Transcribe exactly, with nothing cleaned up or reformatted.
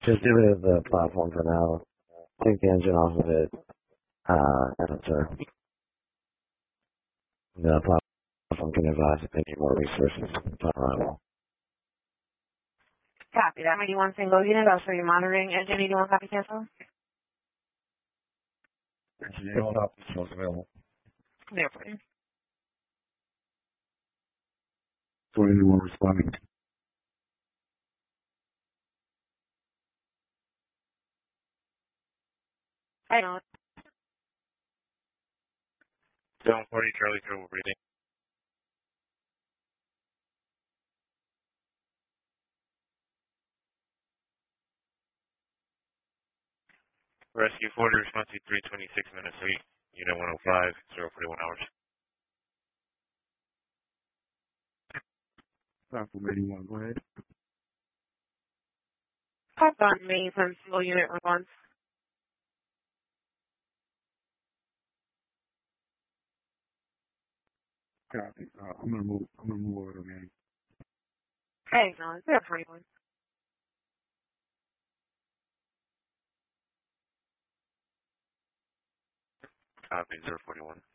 Just give it the platform for now. Take the engine off of it. Uh, and it's a, the platform can advise if they need more resources upon arrival. Copy that. eighty-one single unit. I'll show you monitoring. Engine eighty-one copy cancel. Engine eighty-one copy cancel available. There for you. So anyone responding? I know. seven forty Charlie Turbo breathing. Rescue forty, response to three twenty-six minutes eight, unit one oh five, zero forty-one hours. Platform eighty-one, go ahead. Pop on me from single unit response. Copy. Uh, I'm gonna move. I'm gonna move over to man. Hey, no, it's there for you. Copy, zero forty-one.